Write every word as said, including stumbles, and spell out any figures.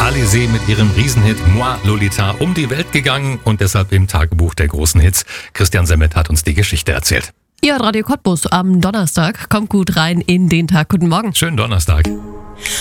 Alizée mit ihrem Riesenhit Moi Lolita um die Welt gegangen und deshalb im Tagebuch der großen Hits. Christian Semmet hat uns die Geschichte erzählt. Ihr hört Radio Cottbus am Donnerstag. Kommt gut rein in den Tag. Guten Morgen. Schönen Donnerstag.